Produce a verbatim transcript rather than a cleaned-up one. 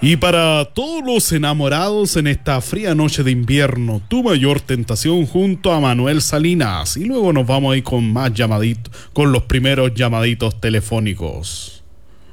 Y para todos los enamorados en esta fría noche de invierno, Tu Mayor Tentación junto a Manuel Salinas. Y luego nos vamos a ir con más llamaditos, con los primeros llamaditos telefónicos.